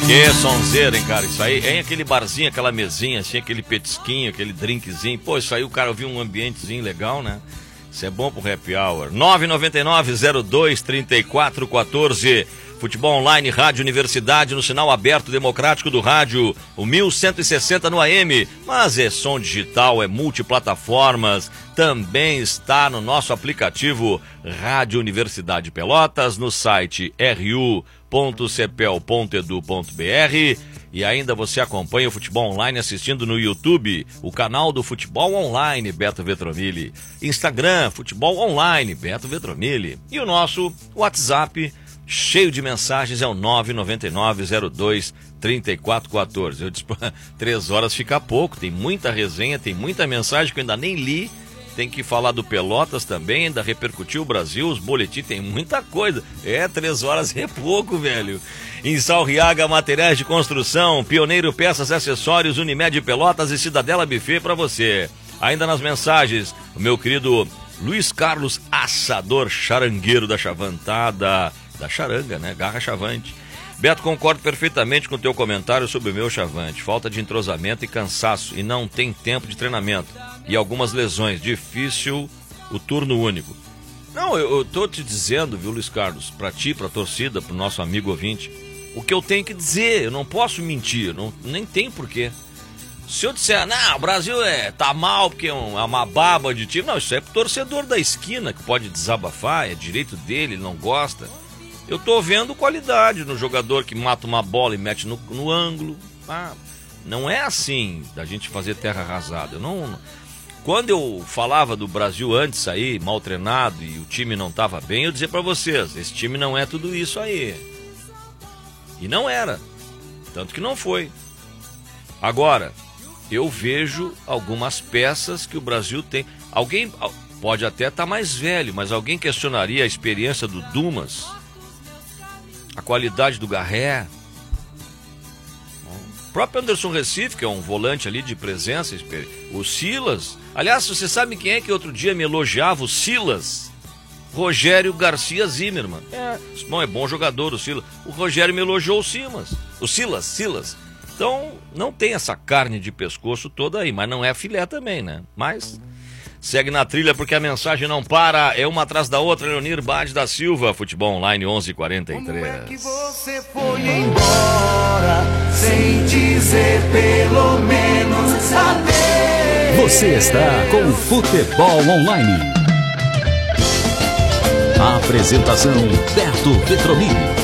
Que sonzeira, hein, cara? Isso aí, em aquele barzinho, aquela mesinha, assim, aquele petisquinho, aquele drinkzinho. Pô, isso aí o cara viu um ambientezinho legal, né? Isso é bom pro happy hour. 999-02-3414. Futebol Online, Rádio Universidade, no sinal aberto democrático do rádio, o 1160 no AM, mas é som digital, é multiplataformas, também está no nosso aplicativo Rádio Universidade Pelotas, no site ru.cepel.edu.br, e ainda você acompanha o Futebol Online assistindo no YouTube, o canal do Futebol Online, Beto Vetromilli, Instagram, Futebol Online, Beto Vetromilli, e o nosso WhatsApp, cheio de mensagens, é o 999-02-3414. Eu disse, 3 horas fica pouco, tem muita resenha, tem muita mensagem que eu ainda nem li. Tem que falar do Pelotas também, ainda repercutiu o Brasil, os boletins, tem muita coisa. 3 horas é pouco, velho. Em Salriaga, materiais de construção, Pioneiro Peças e Acessórios, Unimed Pelotas e Cidadela Buffet para você. Ainda nas mensagens, o meu querido Luiz Carlos, assador charangueiro da Chavantada, da charanga, né? Garra Chavante. Beto, concordo perfeitamente com o teu comentário sobre o meu Chavante. Falta de entrosamento e cansaço, e não tem tempo de treinamento. E algumas lesões. Difícil o turno único. Não, eu tô te dizendo, viu, Luiz Carlos, pra ti, pra torcida, pro nosso amigo ouvinte, o que eu tenho que dizer. Eu não posso mentir, nem tem porquê. Se eu disser, não, o Brasil tá mal porque é uma baba de time, não, isso é pro torcedor da esquina que pode desabafar, é direito dele, ele não gosta. Eu tô vendo qualidade no jogador que mata uma bola e mete no ângulo. Não é assim da gente fazer terra arrasada. Quando eu falava do Brasil antes aí, mal treinado, e o time não tava bem, eu dizia pra vocês, esse time não é tudo isso aí. E não era. Tanto que não foi. Agora, eu vejo algumas peças que o Brasil tem. Alguém pode até estar mais velho, mas alguém questionaria a experiência do Dumas? A qualidade do Garré? O próprio Anderson Recife, que é um volante ali de presença, o Silas. Aliás, você sabe quem é que outro dia me elogiava? O Silas. Rogério Garcia Zimmermann. Bom, é bom jogador o Silas. O Rogério me elogiou o Silas. Então, não tem essa carne de pescoço toda aí, mas não é filé também, né? Mas segue na trilha porque a mensagem não para, é uma atrás da outra. Leonir Bade da Silva, Futebol Online 11:43. Como é que você foi embora sem dizer pelo menos adeus? Você está com o Futebol Online. A apresentação Beto Vetromilli.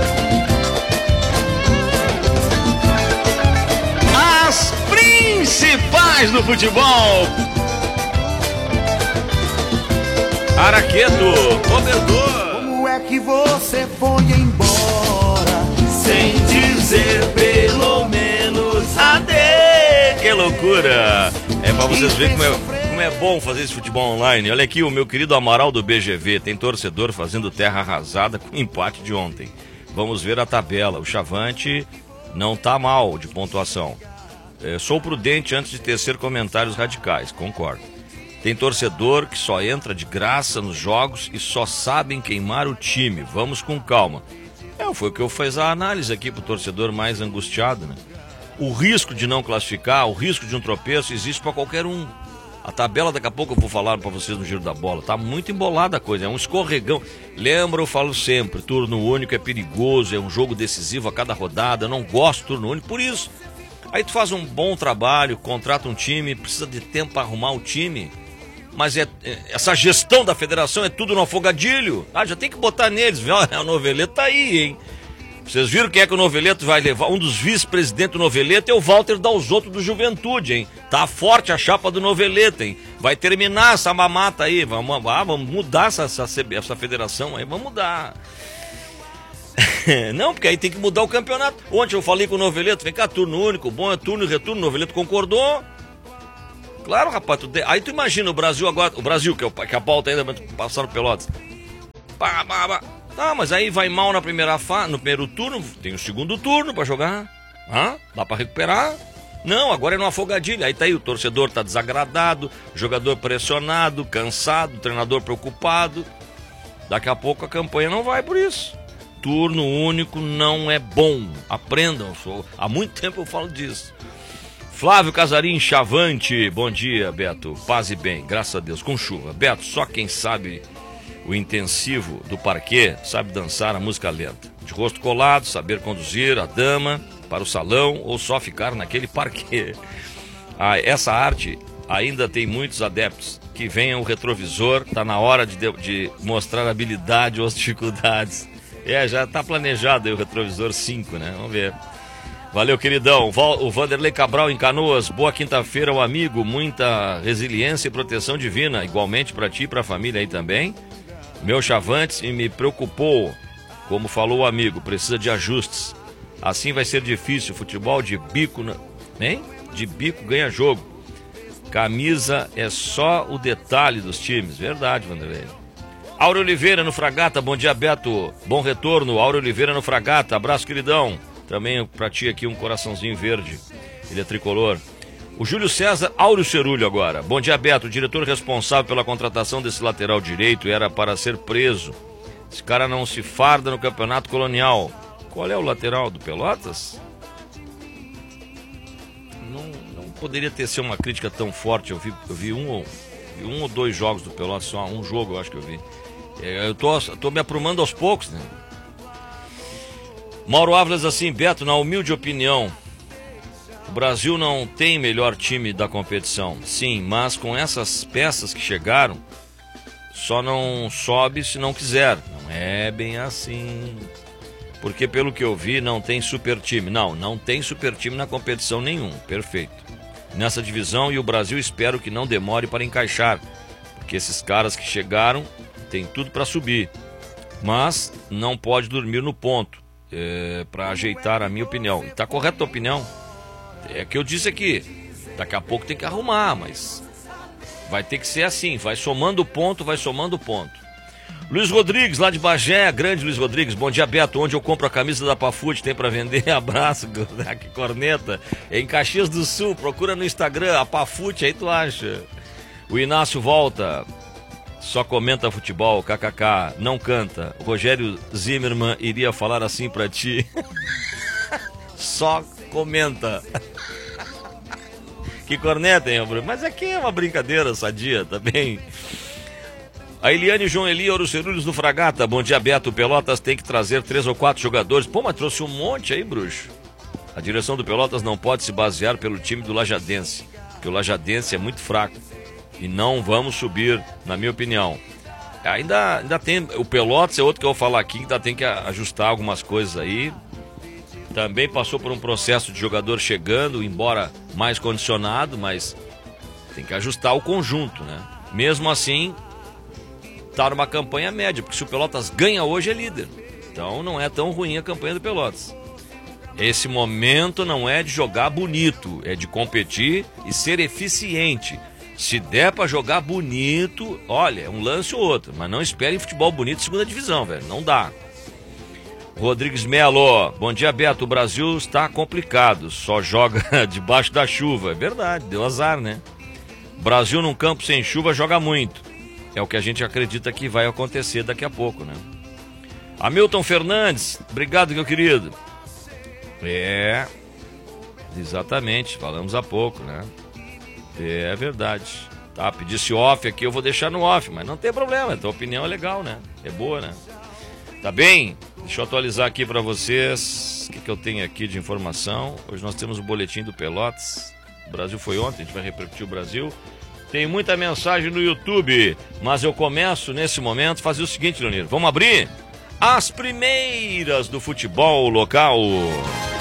As principais do futebol. Araqueto, cobertor. Como é que você foi embora sem dizer pelo menos adeus? Que loucura! É pra vocês verem como é bom fazer esse futebol online. Olha aqui, o meu querido Amaral do BGV. Tem torcedor fazendo terra arrasada com o empate de ontem. Vamos ver a tabela. O Chavante não tá mal de pontuação. Sou prudente antes de tecer comentários radicais, concordo. Tem torcedor que só entra de graça nos jogos e só sabem queimar o time. Vamos com calma. Foi o que eu fiz a análise aqui pro torcedor mais angustiado, né? O risco de não classificar, o risco de um tropeço existe para qualquer um. A tabela daqui a pouco eu vou falar para vocês no Giro da Bola. Tá muito embolada a coisa, é um escorregão. Lembra, eu falo sempre, turno único é perigoso, é um jogo decisivo a cada rodada. Eu não gosto de turno único, por isso. Aí tu faz um bom trabalho, contrata um time, precisa de tempo para arrumar o time. Mas essa gestão da federação é tudo no afogadilho. Já tem que botar neles. O Noveleto tá aí, hein? Vocês viram quem é que o Noveleto vai levar? Um dos vice-presidentes do Noveleto é o Walter Dalzotto do Juventude, hein? Tá forte a chapa do Noveleto, hein? Vai terminar essa mamata aí. Vamos mudar essa federação aí, vamos mudar. Não, porque aí tem que mudar o campeonato. Ontem eu falei com o Noveleto, vem cá, turno único, bom é turno e retorno. O Noveleto concordou. Claro, rapaz, aí tu imagina o Brasil agora, que a pauta ainda vai passar no Pelotas. Mas aí vai mal na primeira fase, no primeiro turno, tem o segundo turno pra jogar. Dá pra recuperar? Não, agora é no afogadilho. Aí tá aí, o torcedor tá desagradado, o jogador pressionado, cansado, o treinador preocupado. Daqui a pouco a campanha não vai por isso. turno único não é bom. Aprendam, há muito tempo eu falo disso. Flávio Casarim Chavante, bom dia, Beto. Paz e bem, graças a Deus, com chuva. Beto, só quem sabe o intensivo do parquê sabe dançar a música lenta. De rosto colado, saber conduzir a dama para o salão ou só ficar naquele parquê. Essa arte ainda tem muitos adeptos. Que venha o retrovisor, tá na hora de mostrar habilidade ou as dificuldades. Já tá planejado aí o retrovisor 5, né? Vamos ver. Valeu, queridão. O Vanderlei Cabral em Canoas. Boa quinta-feira, o amigo. Muita resiliência e proteção divina. Igualmente para ti e para a família aí também. Meu Chavantes e me preocupou. Como falou o amigo, precisa de ajustes. Assim vai ser difícil. Futebol de bico, hein? De bico ganha jogo. Camisa é só o detalhe dos times. Verdade, Vanderlei. Áureo Oliveira no Fragata. Bom dia, Beto. Bom retorno. Áureo Oliveira no Fragata. Abraço, queridão. Também pra ti aqui um coraçãozinho verde. Ele é tricolor. O Júlio César Áureo Cerulho agora. Bom dia, Beto. O diretor responsável pela contratação desse lateral direito era para ser preso. Esse cara não se farda no Campeonato Colonial. Qual é o lateral do Pelotas? Não poderia ter sido uma crítica tão forte. Eu vi um ou dois jogos do Pelotas, só um jogo eu acho que eu vi. Eu tô me aprumando aos poucos, né? Mauro Ávilas assim, Beto, na humilde opinião, o Brasil não tem melhor time da competição. Sim, mas com essas peças que chegaram, só não sobe se não quiser. Não é bem assim. Porque pelo que eu vi, não tem super time. Não tem super time na competição nenhum. Perfeito. Nessa divisão, e o Brasil espero que não demore para encaixar. Porque esses caras que chegaram têm tudo para subir. Mas não pode dormir no ponto. Para ajeitar a minha opinião. E tá correta a opinião? É que eu disse aqui. Daqui a pouco tem que arrumar, mas vai ter que ser assim. Vai somando ponto, vai somando ponto. Luiz Rodrigues, lá de Bagé, grande Luiz Rodrigues, bom dia, Beto, onde eu compro a camisa da Pafute, tem pra vender? Abraço, que corneta, em Caxias do Sul, procura no Instagram, a Pafute, aí tu acha. O Inácio volta, só comenta futebol, kkk, não canta. O Rogério Zimmermann iria falar assim pra ti, só comenta. Que corneta, hein, Bruno? Mas aqui é uma brincadeira sadia, tá bem? A Eliane João Eli, Áureo Cerulho do Fragata. Bom dia, Beto. Pelotas tem que trazer 3 ou 4 jogadores. Pô, mas trouxe um monte aí, bruxo. A direção do Pelotas não pode se basear pelo time do Lajadense, porque o Lajadense é muito fraco. E não vamos subir, na minha opinião. Ainda tem... O Pelotas é outro que eu vou falar aqui, que ainda tem que ajustar algumas coisas aí. Também passou por um processo de jogador chegando, embora mais condicionado, mas tem que ajustar o conjunto, né? Mesmo assim... tá numa campanha média, porque se o Pelotas ganha hoje é líder. Então não é tão ruim a campanha do Pelotas. Esse momento não é de jogar bonito, é de competir e ser eficiente. Se der pra jogar bonito, olha, é um lance ou outro, mas não esperem futebol bonito segunda divisão, velho, não dá. Rodrigues Melo, bom dia, Beto, o Brasil está complicado, só joga debaixo da chuva. É verdade, deu azar, né? Brasil num campo sem chuva joga muito. É o que a gente acredita que vai acontecer daqui a pouco, né? Hamilton Fernandes, obrigado, meu querido. Exatamente, falamos há pouco, né? É verdade. Tá, pedisse off aqui, eu vou deixar no off, mas não tem problema, a tua opinião é legal, né? É boa, né? Tá bem? Deixa eu atualizar aqui pra vocês o que eu tenho aqui de informação. Hoje nós temos o boletim do Pelotas. O Brasil foi ontem, a gente vai repercutir o Brasil. Tem muita mensagem no YouTube, mas eu começo nesse momento a fazer o seguinte, Leonir. Vamos abrir as primeiras do futebol local.